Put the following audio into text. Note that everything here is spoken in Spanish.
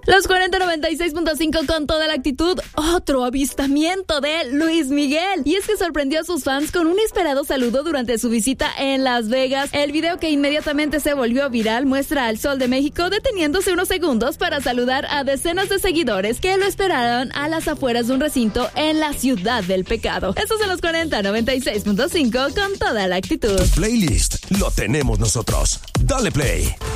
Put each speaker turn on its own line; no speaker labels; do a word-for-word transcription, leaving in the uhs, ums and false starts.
Los cuarenta noventa y seis punto cinco con toda la actitud. Otro avistamiento de Luis Miguel. Y es que sorprendió a sus fans con un inesperado saludo durante su visita en Las Vegas. El video, que inmediatamente se volvió viral, muestra al Sol de México deteniéndose unos segundos para saludar a decenas de seguidores que lo esperaron a las afueras de un recinto en la Ciudad del Pecado. Estos son los cuarenta noventa y seis punto cinco con toda la actitud.
Playlist lo tenemos nosotros. Dale play.